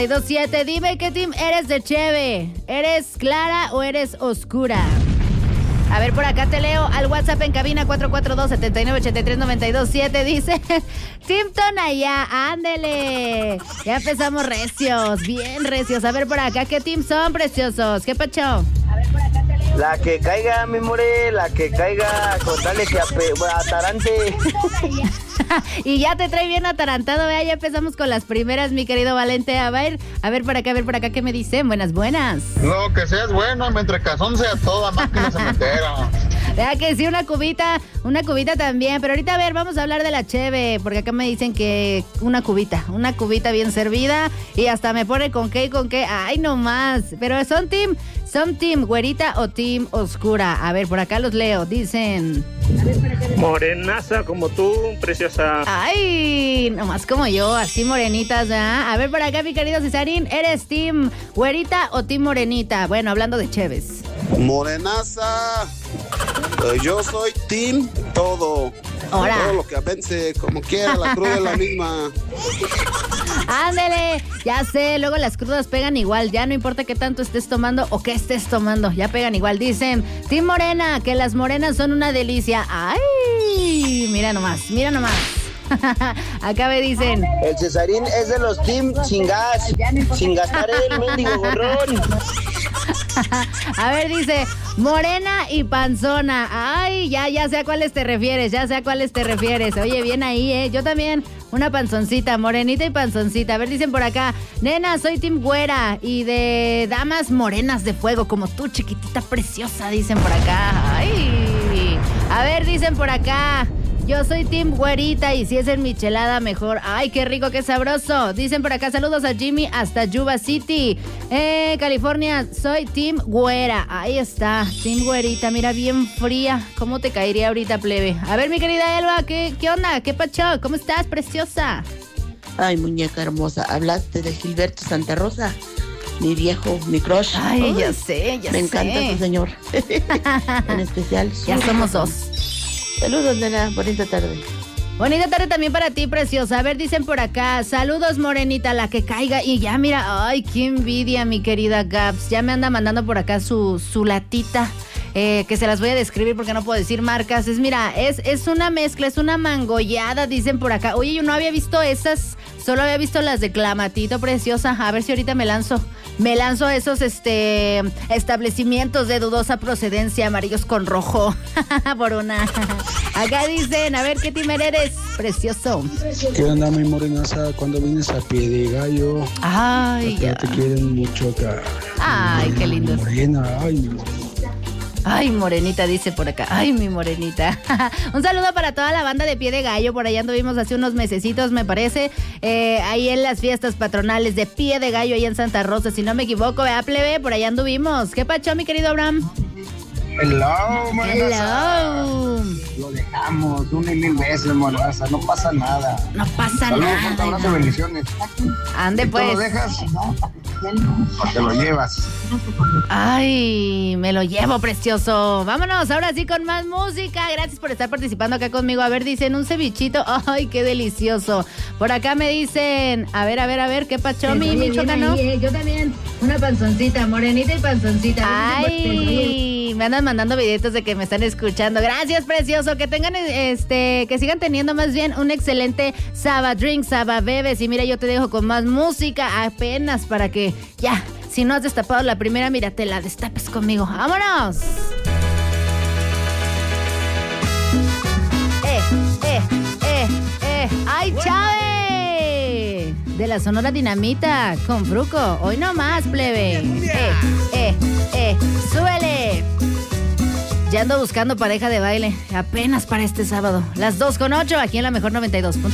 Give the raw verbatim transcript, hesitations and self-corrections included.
dos siete, dime qué team eres de Cheve. ¿Eres clara o eres oscura? A ver, por acá te leo al WhatsApp en cabina cuatro cuatro dos, siete nueve ocho tres, nueve dos siete. Dice, Team Tonaya, ándele. Ya empezamos recios, bien recios. A ver, por acá, ¿qué team son, preciosos? ¿Qué pacho? A ver, por acá te leo. La que caiga, mi more, la que caiga, con dale que ape- atarante. Y ya te trae bien atarantado, ¿eh? Ya empezamos con las primeras, mi querido Valente. A ver, a ver por acá, a ver por acá, ¿qué me dicen? Buenas, buenas. No, que seas bueno, mientras cazón sea toda máquina cementera. Vea que sí, una cubita, una cubita también. Pero ahorita, a ver, vamos a hablar de la cheve, porque acá me dicen que una cubita, una cubita bien servida. Y hasta me pone con qué y con qué. Ay, no más. Pero son team, son team güerita o team oscura. A ver, por acá los leo. Dicen... Morenaza como tú, preciosa. Ay, nomás como yo, así morenitas, ¿verdad? A ver por acá, mi querido Cesarín, ¿eres team güerita o team morenita? Bueno, hablando de cheves. Morenaza, eh, yo soy team todo. Ahora. Todo lo que avance, como quiera, la cruda es la misma. Ándele, ya sé, luego las crudas pegan igual, ya no importa qué tanto estés tomando o qué estés tomando, ya pegan igual. Dicen, team morena, que las morenas son una delicia. Ay, mira nomás, mira nomás. Acá me dicen, El Cesarín es de los team sin gas, sin gastar el mendigo gorrón. a ver, dice, morena y panzona. Ay, ya, ya sé a cuáles te refieres, ya sé a cuáles te refieres. Oye, bien ahí, ¿eh? Yo también, una panzoncita, morenita y panzoncita. A ver, dicen por acá, nena, soy team güera y de damas morenas de fuego, como tú, chiquitita preciosa, dicen por acá. Ay, a ver, dicen por acá, yo soy team güerita y si es en michelada mejor. Ay, qué rico, qué sabroso. Dicen por acá, saludos a Jimmy hasta Yuba City. Eh, California, soy team güera. Ahí está, team güerita, mira, bien fría. ¿Cómo te caería ahorita, plebe? A ver, mi querida Elba, ¿qué, qué onda? ¿Qué pacho? ¿Cómo estás, preciosa? Ay, muñeca hermosa, hablaste de Gilberto Santa Rosa, mi viejo, mi crush. Ay, Ay, ya sé, ya me sé. encanta su señor. En especial. Ya su- somos dos. Saludos, nena, bonita tarde. Bonita tarde también para ti, preciosa. A ver, dicen por acá, saludos, morenita, la que caiga. Y ya, mira, ay, qué envidia, mi querida Gaps. Ya me anda mandando por acá su, su latita, eh, que se las voy a describir porque no puedo decir marcas. Es, mira, es, es una mezcla, es una mangollada, dicen por acá. Oye, yo no había visto esas, solo había visto las de Clamatito, preciosa. A ver si ahorita me lanzo. Me lanzo a esos este, establecimientos de dudosa procedencia, amarillos con rojo, por una. Acá dicen, a ver, ¿qué team eres? Precioso. ¿Qué onda, mi morenaza? Cuando vienes a Pie de Gallo, Ay, acá ya. te quieren mucho acá. Ay, qué lindo. Morena, ay, mi morenita. Ay, morenita, dice por acá. Ay, mi morenita. Un saludo para toda la banda de Pie de Gallo. Por allá anduvimos hace unos mesecitos, me parece. Eh, ahí en las fiestas patronales de Pie de Gallo, ahí en Santa Rosa. Si no me equivoco, vea, plebe, por allá anduvimos. ¿Qué pacho, mi querido Abraham? Hello, morenaza. Hello. Lo dejamos una y mil veces, morenaza, no pasa nada. No pasa Saludos, un nada. abrazo, bendiciones. Ande ¿Y tú pues. lo dejas? ¿O te lo llevas? Ay, me lo llevo, precioso. Vámonos, ahora sí con más música. Gracias por estar participando acá conmigo. A ver, dicen un cevichito. Ay, qué delicioso. Por acá me dicen, a ver, a ver, a ver, ¿qué pacho, mi michoacano? Eh, yo también, una panzoncita, morenita y panzoncita. Ay, me andan mandando videitos de que me están escuchando. Gracias, precioso. Que tengan, este, que sigan teniendo más bien un excelente Saba Drink, Saba Bebes. Y mira, yo te dejo con más música apenas para que ya, si no has destapado la primera, mira, te la destapes conmigo. ¡Vámonos! ¡Eh, eh, eh, eh! ¡Ay, Chave! De la Sonora Dinamita, con Fruco. Hoy no más, plebe. ¡Eh, eh, eh! ¡Súbele! Ya ando buscando pareja de baile, apenas para este sábado. Las dos con ocho, aquí en la Mejor noventa y dos.